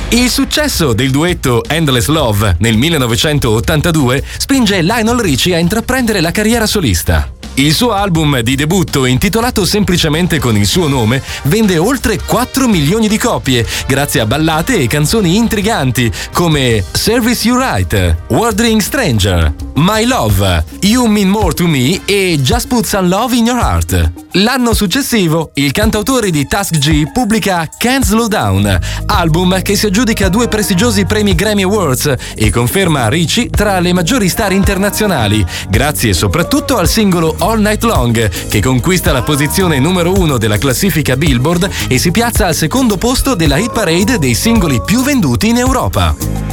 Il successo del duetto Endless Love nel 1982 spinge Lionel Richie a intraprendere la carriera solista. Il suo album di debutto, intitolato semplicemente con il suo nome, vende oltre 4 milioni di copie, grazie a ballate e canzoni intriganti come Service You Right, Wandering Stranger, My Love, You Mean More to Me e Just Put Some Love in Your Heart. L'anno successivo, il cantautore di Tusk G pubblica Can't Slow Down, album che si aggiudica 2 prestigiosi premi Grammy Awards e conferma Richie tra le maggiori star internazionali, grazie soprattutto al singolo All Night Long, che conquista la posizione numero 1 della classifica Billboard e si piazza al secondo posto della hit parade dei singoli più venduti in Europa.